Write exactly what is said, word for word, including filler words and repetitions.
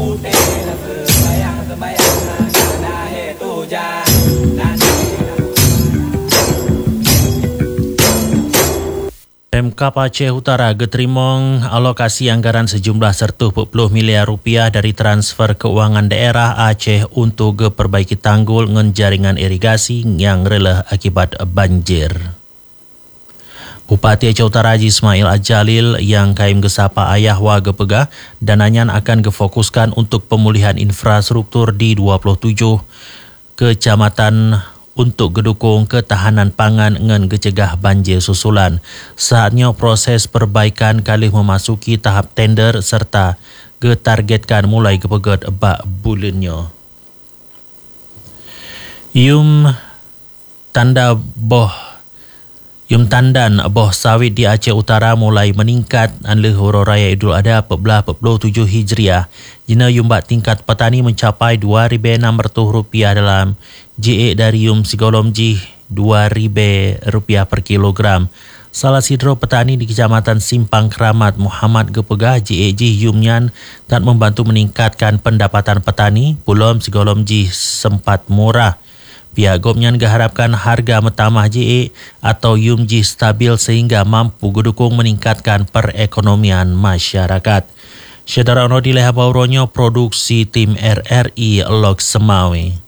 Pemkap Aceh Utara geterimong alokasi anggaran sejumlah seratus empat puluh miliar rupiah dari transfer keuangan daerah Aceh untuk perbaiki tanggul dengan jaringan irigasi yang rela akibat banjir. Bupati Aceh Utara Haji Ismail Ajalil yang kaim gesapa ayah warga pegah dananya akan gefokuskan untuk pemulihan infrastruktur di dua puluh tujuh kecamatan untuk gedukung ketahanan pangan dengan gecegah banjir susulan. Saatnya proses perbaikan kali memasuki tahap tender serta getargetkan mulai kepegat bak bulannya. Yum tanda boh Yum tandan boh sawit di Aceh Utara mulai meningkat anle Horo Raya Idul Adha empat belas empat puluh tujuh Hijriah. Jina yumbat tingkat petani mencapai dua ribu enam ratus rupiah dalam J A dari yum sigolom jih dua ribu rupiah per kilogram. Salah sidro petani di Kecamatan Simpang Keramat Muhammad Gepegah J A jih yumnyan tak membantu meningkatkan pendapatan petani, belum sigolom jih sempat murah. Pihak Gopnyan geharapkan harga metamah J A atau yum jih stabil sehingga mampu gedukung meningkatkan perekonomian masyarakat. Syedara ono di leha bauronyo produksi tim R R I Lok Semawi.